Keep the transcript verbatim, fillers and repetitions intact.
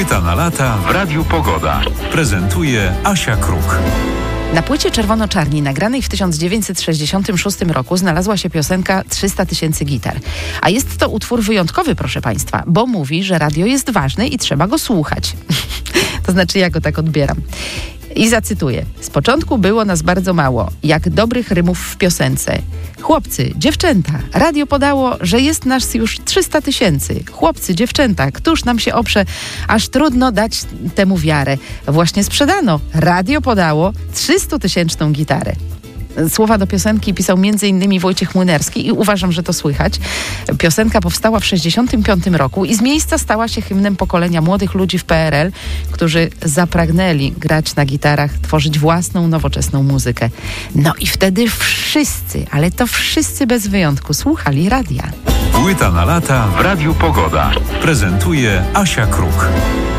Płyta na lata w Radiu Pogoda. Prezentuje Asia Kruk. Na płycie Czerwono-Czarni, nagranej w tysiąc dziewięćset sześćdziesiątym szóstym roku, znalazła się piosenka trzysta tysięcy gitar. A jest to utwór wyjątkowy, proszę Państwa, bo mówi, że radio jest ważne i trzeba go słuchać. To znaczy, ja go tak odbieram. I zacytuję. Z początku było nas bardzo mało, jak dobrych rymów w piosence. Chłopcy, dziewczęta, radio podało, że jest nas już trzysta tysięcy. Chłopcy, dziewczęta, któż nam się oprze, aż trudno dać temu wiarę. Właśnie sprzedano, radio podało trzystutysięczną gitarę. Słowa do piosenki pisał między innymi Wojciech Młynarski i uważam, że to słychać. Piosenka powstała w sześćdziesiątym piątym roku i z miejsca stała się hymnem pokolenia młodych ludzi w P R L, którzy zapragnęli grać na gitarach, tworzyć własną, nowoczesną muzykę. No i wtedy wszyscy, ale to wszyscy bez wyjątku, słuchali radia. Płyta na lata w Radiu Pogoda. Prezentuje Asia Kruk.